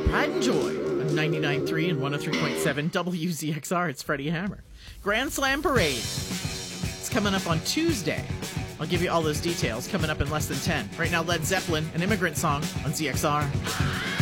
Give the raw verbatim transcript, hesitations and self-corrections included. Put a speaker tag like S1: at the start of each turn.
S1: Pride and Joy on ninety-nine point three and one oh three point seven W Z X R. It's Freddie Hammer. Grand Slam Parade. It's coming up on Tuesday. I'll give you all those details coming up in less than ten. Right now, Led Zeppelin, an Immigrant Song on Z X R.